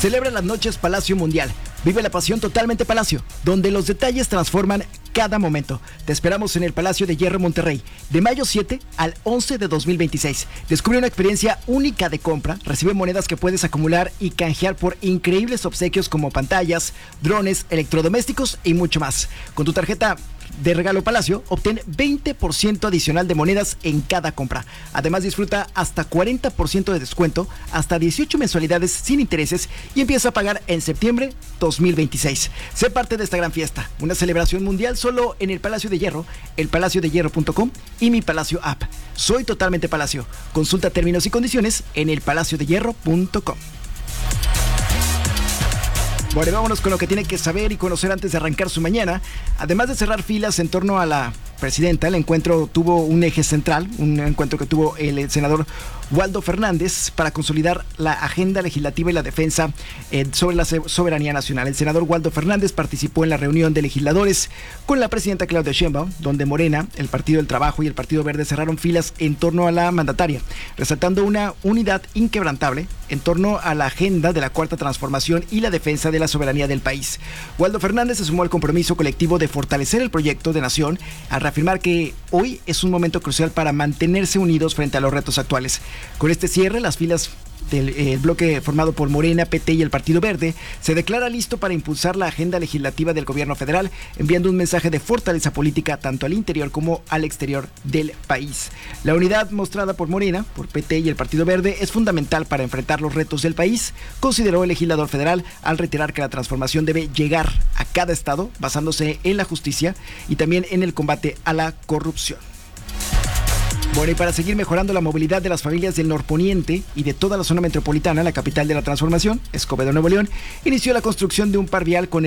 Celebra las noches Palacio Mundial. Vive la pasión totalmente Palacio, donde los detalles transforman cada momento. Te esperamos en el Palacio de Hierro Monterrey, de mayo 7 al 11 de 2026. Descubre una experiencia única de compra, recibe monedas que puedes acumular y canjear por increíbles obsequios como pantallas, drones, electrodomésticos y mucho más. Con tu tarjeta de regalo Palacio, obtén 20% adicional de monedas en cada compra. Además, disfruta hasta 40% de descuento, hasta 18 mensualidades sin intereses y empieza a pagar en septiembre 2026. Sé parte de esta gran fiesta, una celebración mundial solo en el Palacio de Hierro, elpalaciodehierro.com y mi Palacio App. Soy totalmente Palacio. Consulta términos y condiciones en elpalaciodehierro.com. Bueno, vámonos con lo que tiene que saber y conocer antes de arrancar su mañana. Además de cerrar filas en torno a la presidenta, el encuentro tuvo un eje central, un encuentro que tuvo el senador Waldo Fernández para consolidar la agenda legislativa y la defensa sobre la soberanía nacional. El senador Waldo Fernández participó en la reunión de legisladores con la presidenta Claudia Sheinbaum, donde Morena, el Partido del Trabajo y el Partido Verde cerraron filas en torno a la mandataria, resaltando una unidad inquebrantable en torno a la agenda de la Cuarta Transformación y la defensa de la soberanía del país. Waldo Fernández se sumó al compromiso colectivo de fortalecer el proyecto de nación al reafirmar que hoy es un momento crucial para mantenerse unidos frente a los retos actuales. Con este cierre, las filas del bloque formado por Morena, PT y el Partido Verde se declara listo para impulsar la agenda legislativa del gobierno federal, enviando un mensaje de fortaleza política tanto al interior como al exterior del país. La unidad mostrada por Morena, por PT y el Partido Verde es fundamental para enfrentar los retos del país, consideró el legislador federal al reiterar que la transformación debe llegar a cada estado basándose en la justicia y también en el combate a la corrupción. Bueno, y para seguir mejorando la movilidad de las familias del norponiente y de toda la zona metropolitana, la capital de la transformación, Escobedo, Nuevo León, inició la construcción de un par vial con